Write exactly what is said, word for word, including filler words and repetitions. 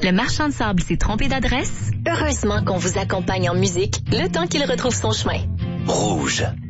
Le marchand de sable s'est trompé d'adresse? Heureusement qu'on vous accompagne en musique le temps qu'il retrouve son chemin. Rouge.